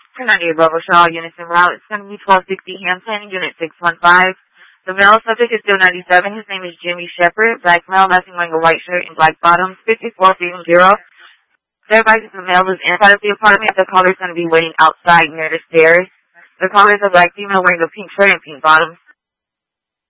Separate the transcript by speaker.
Speaker 1: 298 Bravo Shaw, units en route. It's going to be 1260 Hampton, unit 615. The male subject is still 97. His name is Jimmy Shepard. Black male, last wearing a white shirt and black bottoms, 54 feet and 0. The advice the male is inside of the apartment. The caller is going to be waiting outside near the stairs. The caller is a black female wearing a pink shirt and pink bottoms.